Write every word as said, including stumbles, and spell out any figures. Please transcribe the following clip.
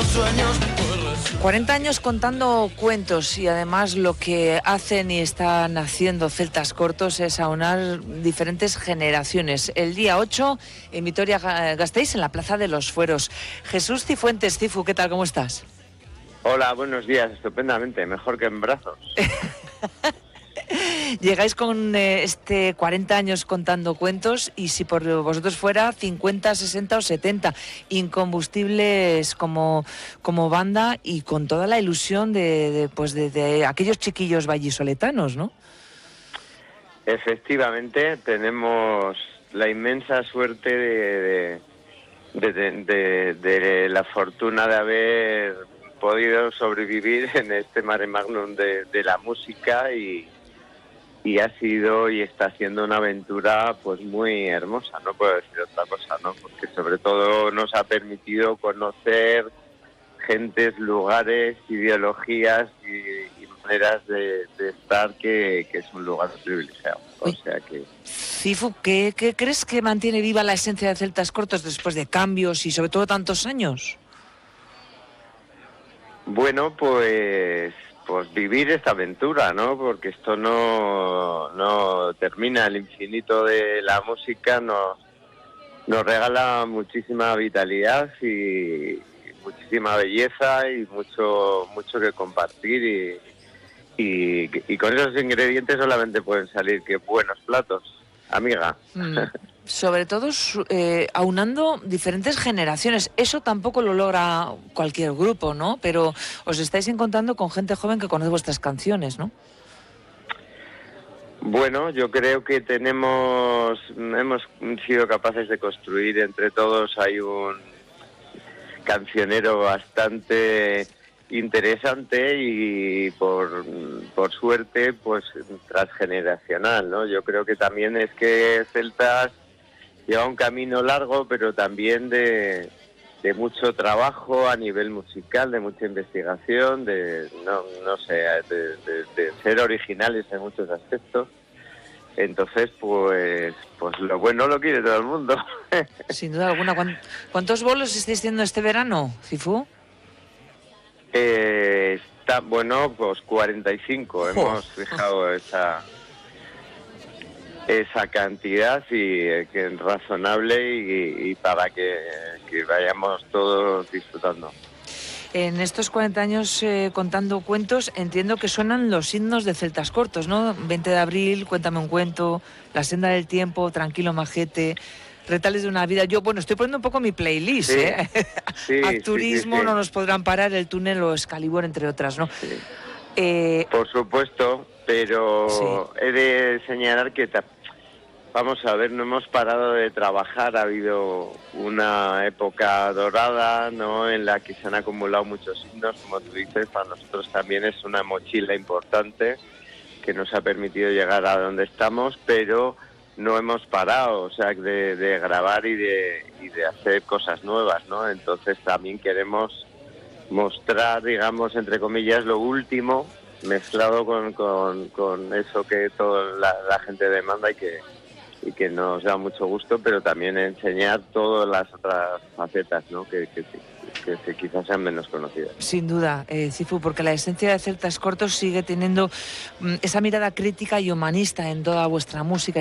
cuarenta años contando cuentos y además lo que hacen y están haciendo Celtas Cortos es aunar diferentes generaciones. El día ocho en Vitoria-Gasteiz, en la Plaza de los Fueros. Jesús Cifuentes, Cifu, ¿qué tal? ¿Cómo estás? Hola, buenos días, estupendamente, mejor que en brazos. Llegáis con eh, este cuarenta años contando cuentos y si por vosotros fuera cincuenta, sesenta o setenta, incombustibles como, como banda y con toda la ilusión de, de, pues de, de aquellos chiquillos vallisoletanos, ¿no? Efectivamente, tenemos la inmensa suerte de, de, de, de, de la fortuna de haber podido sobrevivir en este mare magnum de, de la música y Y ha sido y está siendo una aventura pues muy hermosa, no puedo decir otra cosa, ¿no? Porque sobre todo nos ha permitido conocer gentes, lugares, ideologías y, y maneras de, de estar que, que es un lugar privilegiado. O Uy. sea que... Cifu, ¿qué, ¿qué crees que mantiene viva la esencia de Celtas Cortos después de cambios y sobre todo tantos años? Bueno, pues... pues vivir esta aventura, ¿no? Porque esto no, no termina, el infinito de la música nos, nos regala muchísima vitalidad y, y muchísima belleza y mucho mucho que compartir y, y, y con esos ingredientes solamente pueden salir que buenos platos, amiga. Mm. Sobre todo eh, aunando diferentes generaciones. Eso tampoco lo logra cualquier grupo, ¿no? Pero os estáis encontrando con gente joven que conoce vuestras canciones, ¿no? Bueno, yo creo que tenemos, hemos sido capaces de construir entre todos, hay un cancionero bastante interesante y por, por suerte, pues transgeneracional, ¿no? Yo creo que también es que Celtas lleva un camino largo, pero también de, de mucho trabajo a nivel musical, de mucha investigación, de no, no sé, de, de, de ser originales en muchos aspectos. Entonces, pues, pues lo bueno lo quiere todo el mundo. Sin duda alguna. ¿Cuántos bolos estáis haciendo este verano, Cifu? Eh, está, bueno, pues cuarenta y cinco. Oh. Hemos fijado esa... esa cantidad y eh, que es razonable y, y para que, que vayamos todos disfrutando. En estos cuarenta años eh, contando cuentos, entiendo que suenan los himnos de Celtas Cortos, ¿no? veinte de abril, Cuéntame un cuento, La senda del tiempo, Tranquilo majete, Retales de una vida. Yo, bueno, estoy poniendo un poco mi playlist, sí, ¿eh? Sí, Turismo, sí, sí, sí. No nos podrán parar, El túnel o Excalibur, entre otras, ¿no? Sí. Eh... Por supuesto, pero sí. He de señalar que... Vamos a ver, no hemos parado de trabajar, ha habido una época dorada, ¿no?, en la que se han acumulado muchos himnos, como tú dices, para nosotros también es una mochila importante que nos ha permitido llegar a donde estamos, pero no hemos parado, o sea, de, de grabar y de, y de hacer cosas nuevas, ¿no? Entonces también queremos mostrar, digamos, entre comillas, lo último, mezclado con, con, con eso que toda la, la gente demanda y que... y que nos da mucho gusto, pero también enseñar todas las otras facetas, ¿no?, que, que, que, que quizás sean menos conocidas. Sin duda, eh, Cifu, porque la esencia de Celtas Cortos sigue teniendo mm, esa mirada crítica y humanista en toda vuestra música.